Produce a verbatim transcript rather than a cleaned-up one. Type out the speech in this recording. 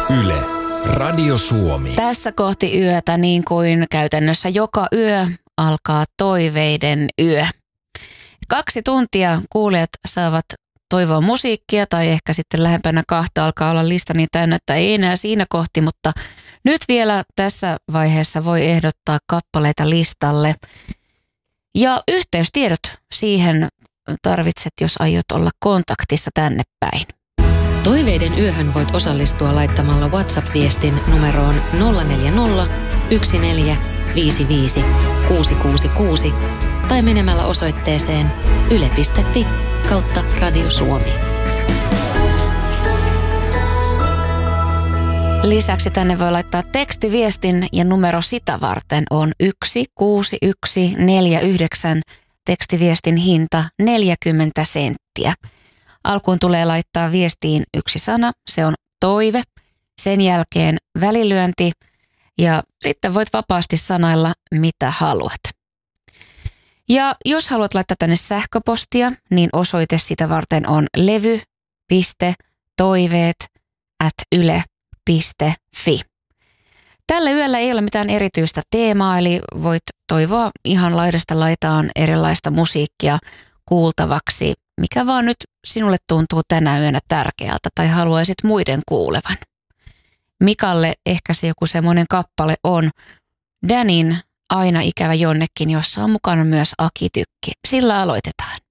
Yle, Radio Suomi. Tässä kohti yötä, niin kuin käytännössä joka yö, alkaa toiveiden yö. Kaksi tuntia kuulijat saavat toivoa musiikkia tai ehkä sitten lähempänä kahta alkaa olla lista niin täynnä, että ei enää siinä kohti, mutta nyt vielä tässä vaiheessa voi ehdottaa kappaleita listalle. Ja yhteystiedot siihen tarvitset, jos aiot olla kontaktissa tänne päin. Toiveiden yöhön voit osallistua laittamalla WhatsApp-viestin numeroon nolla neljä nolla, yksi neljä, viisi viisi, kuusi kuusi kuusi tai menemällä osoitteeseen yle piste fi kautta Radio Suomi. Lisäksi tänne voi laittaa tekstiviestin ja numero sitä varten on yksi kuusi yksi neljä yhdeksän, tekstiviestin hinta neljäkymmentä senttiä. Alkuun tulee laittaa viestiin yksi sana, se on toive, sen jälkeen välilyönti ja sitten voit vapaasti sanailla mitä haluat. Ja jos haluat laittaa tänne sähköpostia, niin osoite sitä varten on levy piste toiveet ät yle piste fi. Tällä yöllä ei ole mitään erityistä teemaa, eli voit toivoa ihan laidasta laitaan erilaista musiikkia kuultavaksi, mikä vaan nyt sinulle tuntuu tänä yönä tärkeältä tai haluaisit muiden kuulevan. Mikalle ehkä se joku semmoinen kappale on Danin Aina ikävä jonnekin, jossa on mukana myös Aki Tykki. Sillä aloitetaan.